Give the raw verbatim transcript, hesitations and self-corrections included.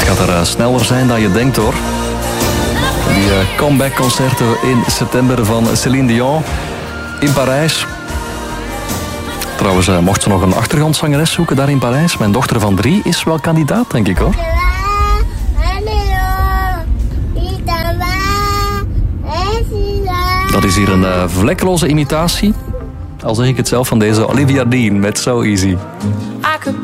gaat er uh, sneller zijn dan je denkt hoor. Die uh, comeback-concerten in september van Céline Dion in Parijs. Trouwens, uh, mocht ze nog een achtergrondzangeres zoeken daar in Parijs. Mijn dochter van drie is wel kandidaat, denk ik hoor. Dat is hier een uh, vlekkeloze imitatie, al zeg ik het zelf, van deze Olivia Dean met So Easy.